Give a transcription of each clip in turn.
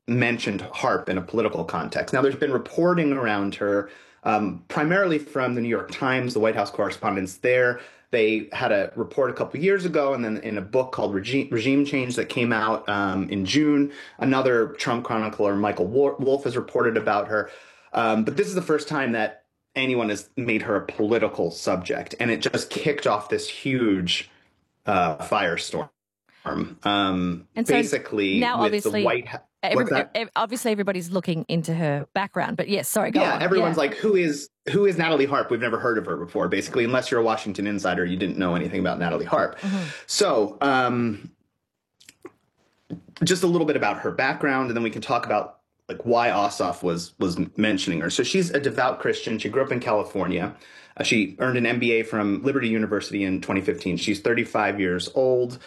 mentioned Harp in a political context. Now, there's been reporting around her, primarily from the New York Times, the White House correspondents there. They had a report a couple years ago, and then in a book called Regime Change that came out in June, another Trump chronicler, Michael Wolff, has reported about her. But this is the first time that anyone has made her a political subject, and it just kicked off this huge firestorm. And so basically, now, with obviously, the White House. What's that? Obviously, everybody's looking into her background. But yes, sorry, go on. Yeah, everyone's like, who is Natalie Harp? We've never heard of her before. Basically, unless you're a Washington insider, you didn't know anything about Natalie Harp. So, just a little bit about her background, and then we can talk about like why Ossoff was mentioning her. So she's a devout Christian. She grew up in California. She earned an MBA from Liberty University in 2015. She's 35 years old.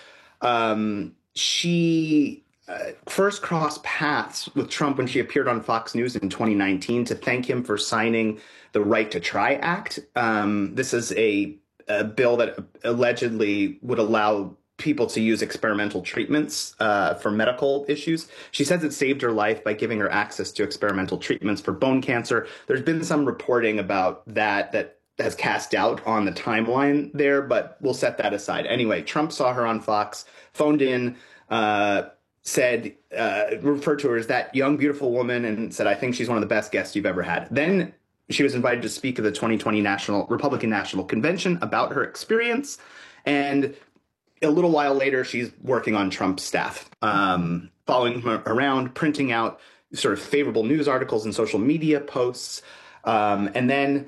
She first crossed paths with Trump when she appeared on Fox News in 2019 to thank him for signing the Right to Try Act. This is a bill that allegedly would allow people to use experimental treatments for medical issues. She says it saved her life by giving her access to experimental treatments for bone cancer. There's been some reporting about that has cast doubt on the timeline there, but we'll set that aside. Anyway, Trump saw her on Fox, phoned in, said, referred to her as that young, beautiful woman, and said, I think she's one of the best guests you've ever had. Then she was invited to speak at the 2020 Republican National Convention about her experience. And a little while later, she's working on Trump's staff, following him around, printing out sort of favorable news articles and social media posts. And then,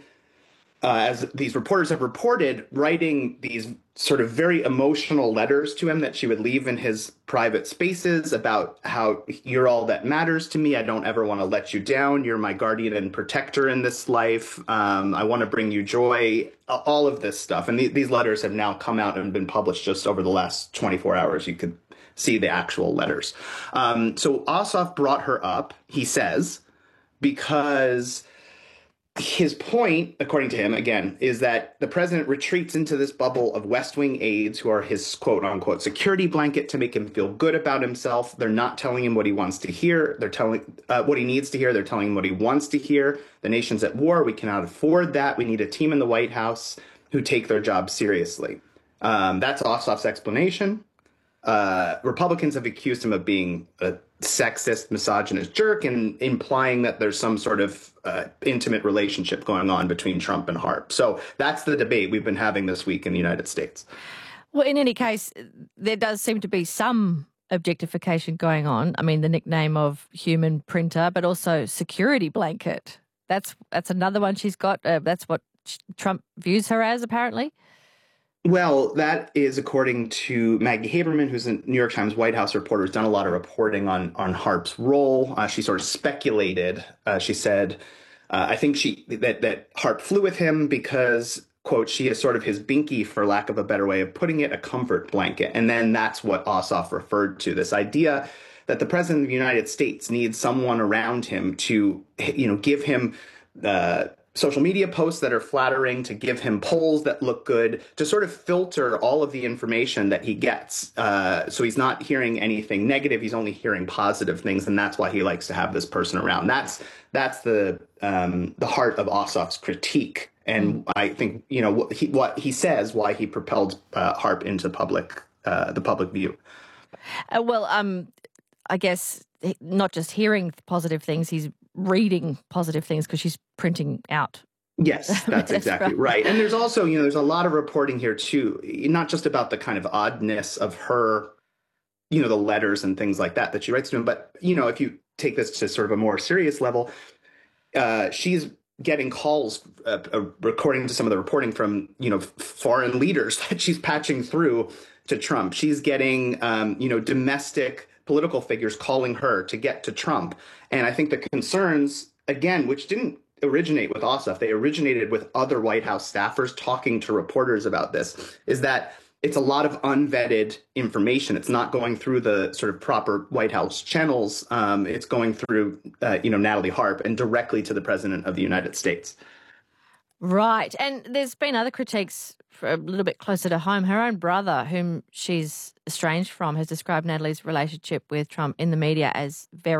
as these reporters have reported, writing these sort of very emotional letters to him that she would leave in his private spaces about how you're all that matters to me. I don't ever want to let you down. You're my guardian and protector in this life. I want to bring you joy, all of this stuff. And these letters have now come out and been published just over the last 24 hours. You could see the actual letters. So Ossoff brought her up, he says, because his point, according to him, again, is that the president retreats into this bubble of West Wing aides who are his quote unquote security blanket to make him feel good about himself. They're not telling him what he wants to hear. They're telling what he needs to hear. They're telling him what he wants to hear. The nation's at war. We cannot afford that. We need a team in the White House who take their job seriously. That's Ossoff's explanation. Republicans have accused him of being a sexist, misogynist jerk and implying that there's some sort of intimate relationship going on between Trump and Harp. So that's the debate we've been having this week in the United States. Well, in any case, there does seem to be some objectification going on. I mean, the nickname of human printer, but also security blanket. That's another one she's got. That's what Trump views her as, apparently. Well, that is according to Maggie Haberman, who's a New York Times White House reporter, who's done a lot of reporting on Harp's role. She sort of speculated. She said, I think that Harp flew with him because, quote, she is sort of his binky, for lack of a better way of putting it, a comfort blanket. And then that's what Ossoff referred to, this idea that the president of the United States needs someone around him to, give him social media posts that are flattering, to give him polls that look good, to sort of filter all of the information that he gets. So he's not hearing anything negative. He's only hearing positive things. And that's why he likes to have this person around. That's the heart of Ossoff's critique. And I think, what he says, why he propelled Harp into the public view. I guess not just hearing positive things, he's reading positive things because she's printing out. Yes, that's exactly right. And there's also, there's a lot of reporting here too, not just about the kind of oddness of her, the letters and things like that she writes to him, but, if you take this to sort of a more serious level, she's getting calls, according to some of the reporting from, foreign leaders that she's patching through to Trump. She's getting, domestic political figures calling her to get to Trump. And I think the concerns, again, which didn't originate with Ossoff, they originated with other White House staffers talking to reporters about this, is that it's a lot of unvetted information. It's not going through the sort of proper White House channels. It's going through, Natalie Harp and directly to the president of the United States. Right. And there's been other critiques for a little bit closer to home. Her own brother, whom she's estranged from, has described Natalie's relationship with Trump in the media as very